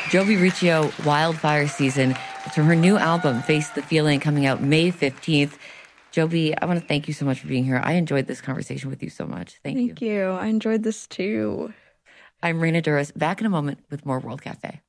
Jovi Riccio, Wildfire Season. It's from her new album, Face the Feeling, coming out May 15th. Jovi, I want to thank you so much for being here. I enjoyed this conversation with you so much. Thank you. Thank you. I enjoyed this too. I'm Reena Douris, back in a moment with more World Cafe.